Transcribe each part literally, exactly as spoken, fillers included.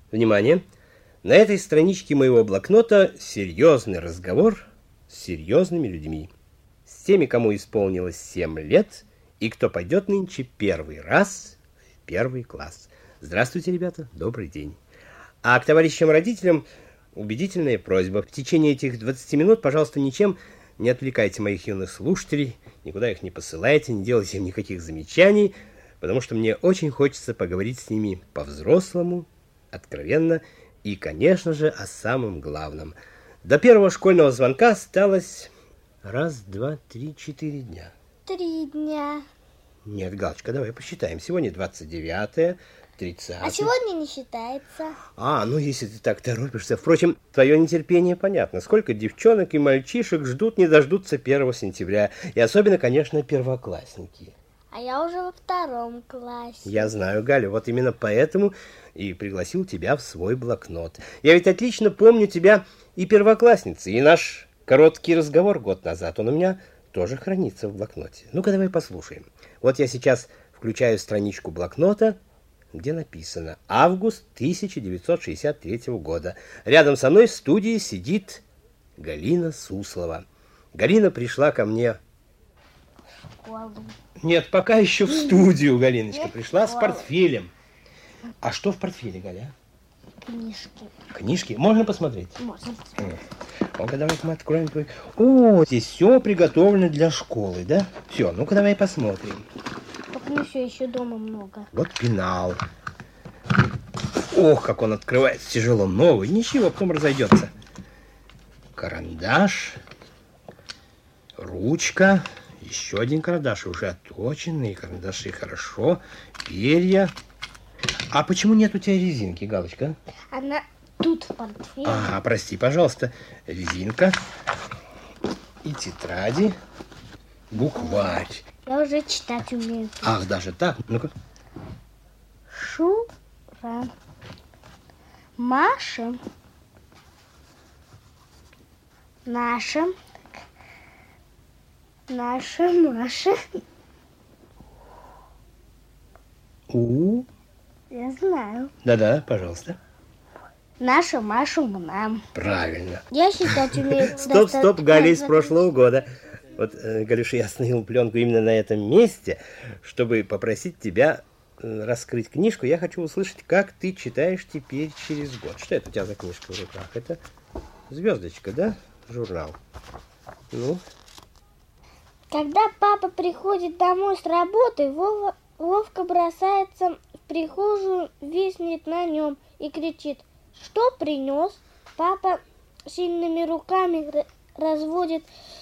Внимание! На этой страничке моего блокнота серьезный разговор с серьезными людьми. С теми, кому исполнилось семь лет и кто пойдет нынче первый раз в первый класс. Здравствуйте, ребята, добрый день. А к товарищам-родителям убедительная просьба. В течение этих двадцати минут, пожалуйста, ничем не отвлекайте моих юных слушателей, никуда их не посылайте, не делайте им никаких замечаний, потому что мне очень хочется поговорить с ними по-взрослому, откровенно и, конечно же, о самом главном. До первого школьного звонка осталось раз, два, три, четыре дня. Три дня. Нет, Галочка, давай посчитаем. Сегодня двадцать девятое, тридцатое. А сегодня не считается. А, ну если ты так торопишься. Впрочем, твое нетерпение понятно. Сколько девчонок и мальчишек ждут, не дождутся первого сентября. И особенно, конечно, первоклассники. А я уже во втором классе. Я знаю, Галя, вот именно поэтому и пригласил тебя в свой блокнот. Я ведь отлично помню тебя и первоклассницы, и наш короткий разговор год назад. Он у меня тоже хранится в блокноте. Ну-ка, давай послушаем. Вот я сейчас включаю страничку блокнота, где написано август тысяча девятьсот шестьдесят третьего года. Рядом со мной в студии сидит Галина Суслова. Галина пришла ко мне... Школу. Нет, пока еще в студию Галиночка пришла с портфелем. А что в портфеле, Галя? Книжки. Книжки? Можно посмотреть? Можно. Ну-ка, давай мы откроем твой... О, здесь все приготовлено для школы, да? Все, ну-ка, давай посмотрим. Только мне все еще дома много. Вот пенал. Ох, как он открывается тяжело. Новый. Ничего, потом разойдется. Карандаш. Ручка. Еще один карандаш. Уже отточенные карандаши. Хорошо. Перья. А почему нет у тебя резинки, Галочка? Она тут в портфеле. А, прости, пожалуйста. Резинка. И тетради. Букварь. Я уже читать умею. Ах, даже так? Ну-ка. Шура. Маша. Наша. Наша Маша. У. Я знаю. Да-да, пожалуйста. Наша Маша умна. Правильно. Я считать умею. Стоп, стоп, Галя из прошлого года. Вот, Галюша, я остановил пленку именно на этом месте, чтобы попросить тебя раскрыть книжку. Я хочу услышать, как ты читаешь теперь через год. Что это у тебя за книжка в руках? Это звездочка, да? Журнал. Ну? Когда папа приходит домой с работы, Вова, Вовка бросается в прихожую, виснет на нем и кричит: что принес? Папа сильными руками разводит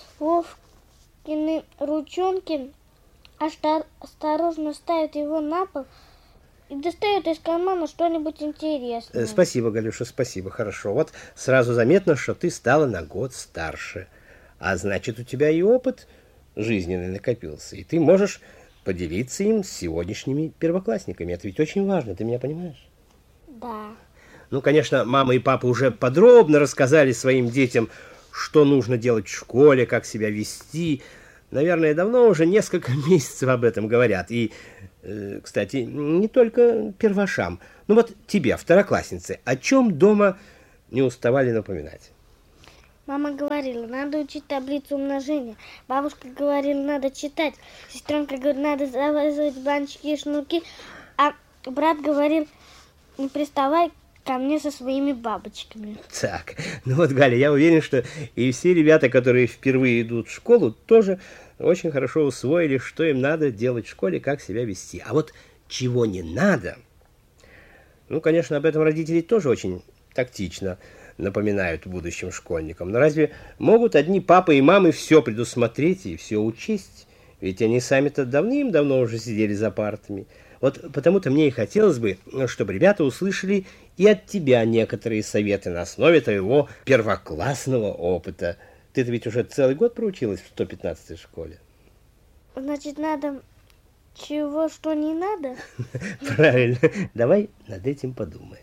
Вовкины ручонки, осторожно ставит его на пол и достает из кармана что-нибудь интересное. Спасибо, Галюша, спасибо, хорошо. Вот сразу заметно, что ты стала на год старше. А значит, у тебя и опыт жизненный накопился, и ты можешь поделиться им с сегодняшними первоклассниками. Это ведь очень важно, ты меня понимаешь? Да. Ну, конечно, мама и папа уже подробно рассказали своим детям, что нужно делать в школе, как себя вести. Наверное, давно уже несколько месяцев об этом говорят. И, э, кстати, не только первошам. Ну вот тебе, второкласснице, о чем дома не уставали напоминать? Мама говорила, надо учить таблицу умножения. Бабушка говорила, надо читать. Сестренка говорит, надо завязывать банчики и шнурки. А брат говорил, не приставай ко мне со своими бабочками. Так, ну вот, Галя, я уверен, что и все ребята, которые впервые идут в школу, тоже очень хорошо усвоили, что им надо делать в школе, как себя вести. А вот чего не надо, ну, конечно, об этом родители тоже очень тактично напоминают будущим школьникам. Но разве могут одни папы и мамы все предусмотреть и все учесть? Ведь они сами-то давным-давно уже сидели за партами. Вот потому-то мне и хотелось бы, чтобы ребята услышали и от тебя некоторые советы на основе твоего первоклассного опыта. Ты-то ведь уже целый год проучилась в сто пятнадцатой школе. Значит, надо чего, что не надо? Правильно. Давай над этим подумаем.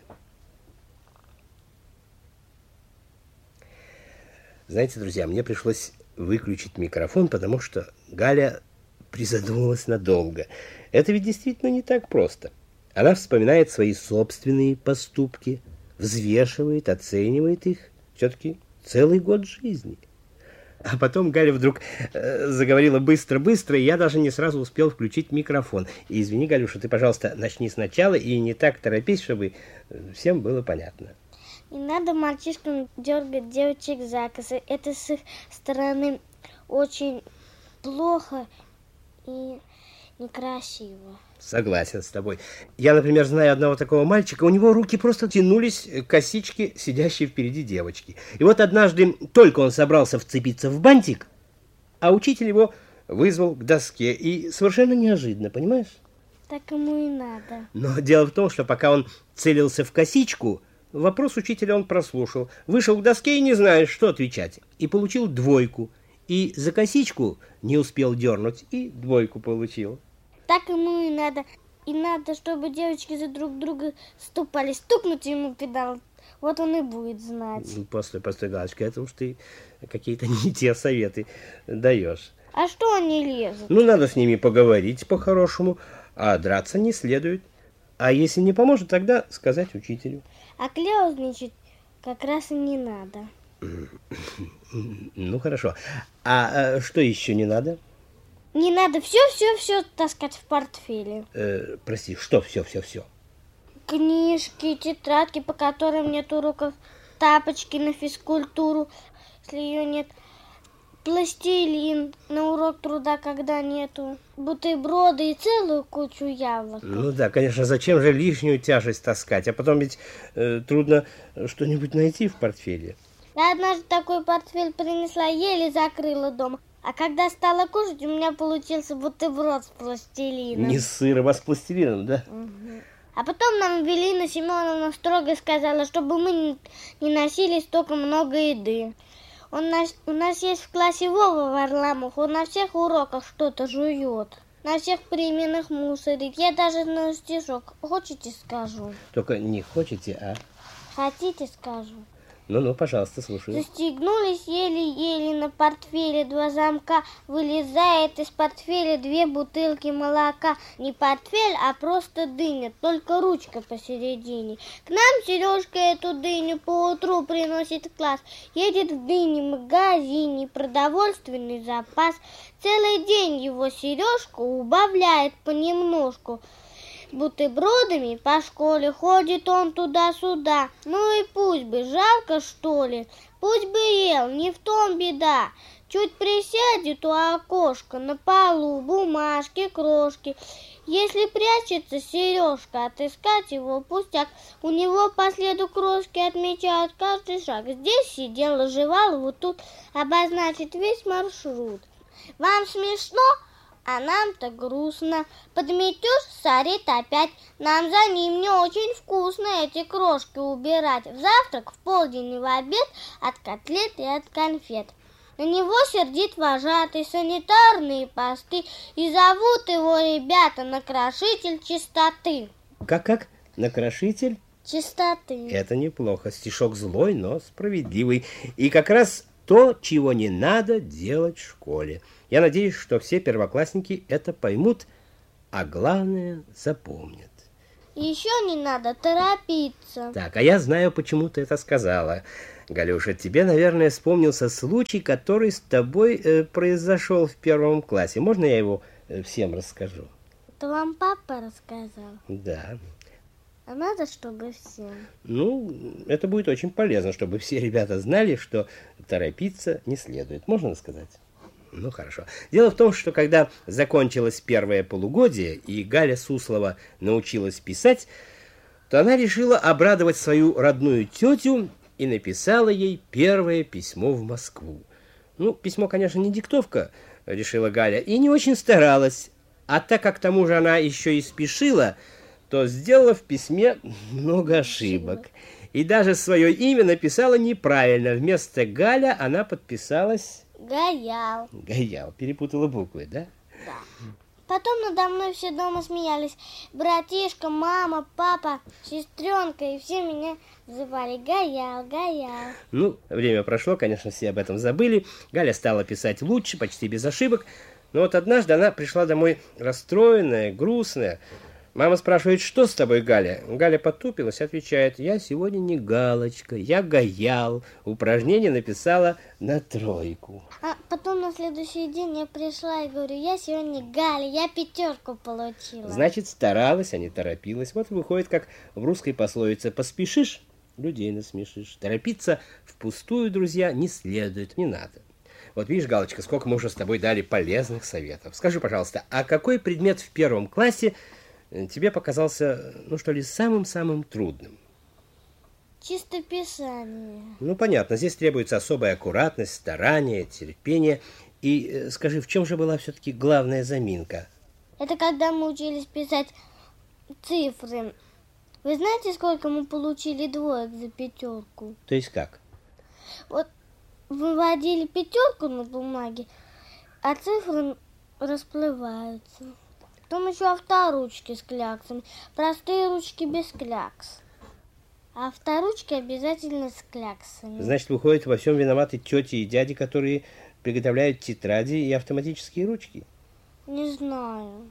Знаете, друзья, мне пришлось выключить микрофон, потому что Галя призадумалась надолго. Это ведь действительно не так просто. Она вспоминает свои собственные поступки, взвешивает, оценивает их все-таки целый год жизни. А потом Галя вдруг э, заговорила быстро-быстро, и я даже не сразу успел включить микрофон. И извини, Галюша, ты, пожалуйста, начни сначала и не так торопись, чтобы всем было понятно. Не надо мальчишкам дергать девочек за косы. Это с их стороны очень плохо и некрасиво. Согласен с тобой. Я, например, знаю одного такого мальчика, у него руки просто тянулись к косичке, сидящей впереди девочки. И вот однажды только он собрался вцепиться в бантик, а учитель его вызвал к доске. И совершенно неожиданно, понимаешь? Так ему и надо. Но дело в том, что пока он целился в косичку, вопрос учителя он прослушал, вышел к доске и не знает, что отвечать. И получил двойку. И за косичку не успел дернуть, и двойку получил. Так ему и надо. И надо, чтобы девочки за друг друга ступали. Стукнуть ему педал. Вот он и будет знать. После, после, Галочка, это уж ты какие-то не те советы даешь. А что они лезут? Ну, надо с ними поговорить по-хорошему, а драться не следует. А если не поможет, тогда сказать учителю. А кляузничать как раз и не надо. Ну, хорошо. А, а что еще не надо? Не надо все-все-все таскать в портфеле. Э, прости, что все-все-все? Книжки, тетрадки, по которым нет уроков, тапочки на физкультуру, если ее нет, пластилин на урок труда, когда нету, бутерброды и целую кучу яблок. Ну да, конечно, зачем же лишнюю тяжесть таскать? А потом ведь э, трудно что-нибудь найти в портфеле. Я однажды такой портфель принесла, еле закрыла дома. А когда стала кушать, у меня получился бутерброд с пластилином. Не с сыром, а с пластилином, да? Угу. А потом нам Велина Семеновна строго сказала, чтобы мы не носили столько много еды. У нас, у нас есть в классе Вова Варламов, он на всех уроках что-то жует. На всех переменах мусорит. Я даже на стишок. Хотите, скажу? Только не хотите, а? Хотите, скажу? Ну-ну, пожалуйста, слушаю. Застегнулись еле-еле на портфеле два замка. Вылезает из портфеля две бутылки молока. Не портфель, а просто дыня, только ручка посередине. К нам Сережка эту дыню поутру приносит в класс. Едет в дыне магазине, продовольственный запас. Целый день его Сережка убавляет понемножку. Бутербродами по школе ходит он туда-сюда. Ну и пусть бы, жалко что ли, пусть бы ел, не в том беда. Чуть присядет у окошка, на полу бумажки, крошки. Если прячется Сережка, отыскать его пустяк. У него по следу крошки отмечают каждый шаг. Здесь сидел, жевал, вот тут обозначит весь маршрут. Вам смешно? А нам-то грустно. Подметешь, сорит опять. Нам за ним не очень вкусно эти крошки убирать. В завтрак, в полдень и в обед от котлет и от конфет. На него сердит вожатый, санитарные посты. И зовут его ребята накрошитель чистоты. Как-как? Накрошитель? Чистоты. Это неплохо. Стишок злой, но справедливый. И как раз то, чего не надо делать в школе. Я надеюсь, что все первоклассники это поймут, а главное запомнят. Еще не надо торопиться. Так, а я знаю, почему ты это сказала. Галюша, тебе, наверное, вспомнился случай, который с тобой э, произошел в первом классе. Можно я его э, всем расскажу? Это вам папа рассказал? Да. А надо, чтобы всем? Ну, это будет очень полезно, чтобы все ребята знали, что торопиться не следует. Можно сказать? Ну, хорошо. Дело в том, что когда закончилось первое полугодие, и Галя Суслова научилась писать, то она решила обрадовать свою родную тетю и написала ей первое письмо в Москву. Ну, письмо, конечно, не диктовка, решила Галя, и не очень старалась. А так как к тому же она еще и спешила, то сделала в письме много ошибок. И даже свое имя написала неправильно. Вместо Галя она подписалась... Гаял. Гаял. Перепутала буквы, да? Да. Потом надо мной все дома смеялись. Братишка, мама, папа, сестренка. И все меня называли Гаял, Гаял. Ну, время прошло, конечно, все об этом забыли. Галя стала писать лучше, почти без ошибок. Но вот однажды она пришла домой расстроенная, грустная. Мама спрашивает, что с тобой, Галя? Галя потупилась, отвечает, я сегодня не Галочка, я Гаял. Упражнение написала на тройку. А потом на следующий день я пришла и говорю, я сегодня Галя, я пятерку получила. Значит, старалась, а не торопилась. Вот выходит, как в русской пословице, поспешишь, людей насмешишь. Торопиться впустую, друзья, не следует, не надо. Вот видишь, Галочка, сколько мы уже с тобой дали полезных советов. Скажи, пожалуйста, а какой предмет в первом классе тебе показался, ну что ли, самым-самым трудным? Чистописание. Ну, понятно, здесь требуется особая аккуратность, старание, терпение. И э, скажи, в чем же была все-таки главная заминка? Это когда мы учились писать цифры. Вы знаете, сколько мы получили двоек за пятерку? То есть как? Вот выводили пятерку на бумаге, а цифры расплываются. Потом еще авторучки с кляксами. Простые ручки без клякс. А авторучки обязательно с кляксами. Значит, выходит, во всем виноваты тети и дяди, которые приготовляют тетради и автоматические ручки? Не знаю.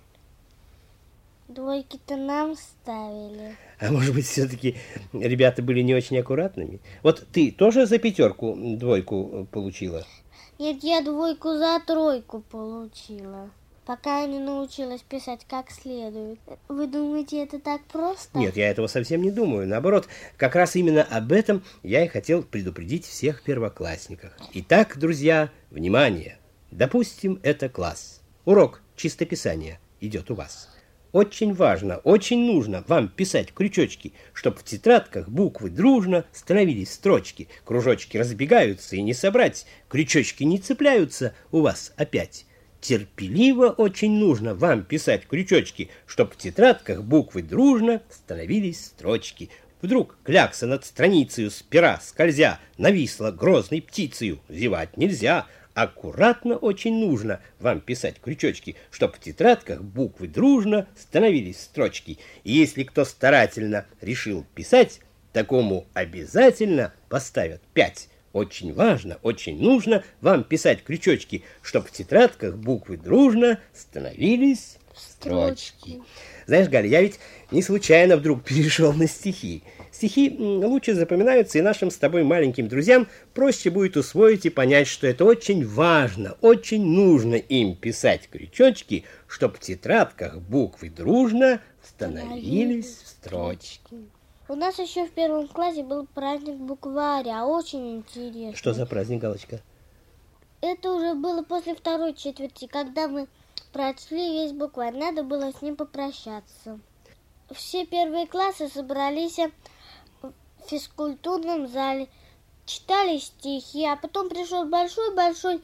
Двойки-то нам ставили. А может быть, все-таки ребята были не очень аккуратными? Вот ты тоже за пятерку двойку получила? Нет, я двойку за тройку получила. Пока я не научилась писать как следует. Вы думаете, это так просто? Нет, я этого совсем не думаю. Наоборот, как раз именно об этом я и хотел предупредить всех первоклассников. Итак, друзья, внимание! Допустим, это класс. Урок чистописания идет у вас. Очень важно, очень нужно вам писать крючочки, чтобы в тетрадках буквы дружно становились строчки. Кружочки разбегаются и не собрать, крючочки не цепляются у вас опять. Терпеливо очень нужно вам писать крючочки, чтобы в тетрадках буквы дружно становились строчки. Вдруг клякса над страницею с пера скользя нависла грозной птицею. Зевать нельзя. Аккуратно очень нужно вам писать крючочки, чтобы в тетрадках буквы дружно становились строчки. И если кто старательно решил писать, такому обязательно поставят пять. Очень важно, очень нужно вам писать крючочки, чтобы в тетрадках буквы дружно становились строчки. Знаешь, Галя, я ведь не случайно вдруг перешел на стихи. Стихи лучше запоминаются, и нашим с тобой маленьким друзьям проще будет усвоить и понять, что это очень важно, очень нужно им писать крючочки, чтобы в тетрадках буквы дружно становились строчки. У нас еще в первом классе был праздник букваря, очень интересно. Что за праздник, Галочка? Это уже было после второй четверти, когда мы прочли весь букварь, надо было с ним попрощаться. Все первые классы собрались в физкультурном зале, читали стихи, а потом пришел большой-большой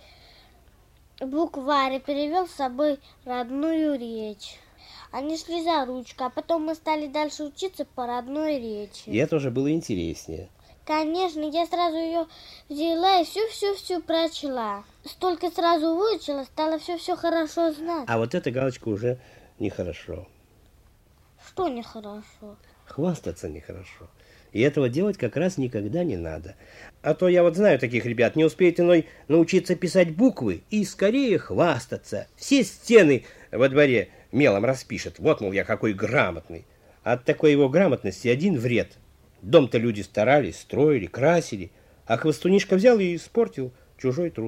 букварь и перевел с собой родную речь. Они шли за ручку, а потом мы стали дальше учиться по родной речи. И это уже было интереснее. Конечно, я сразу ее взяла и всю-всю-всю прочла. Столько сразу выучила, стала все-все хорошо знать. А вот эта, Галочка, уже нехорошо. Что нехорошо? Хвастаться нехорошо. И этого делать как раз никогда не надо. А то я вот знаю таких ребят, не успеет иной научиться писать буквы и скорее хвастаться. Все стены во дворе мелом распишет. Вот, мол, я какой грамотный. От такой его грамотности один вред. Дом-то люди старались, строили, красили, а хвостунишка взял и испортил чужой труд.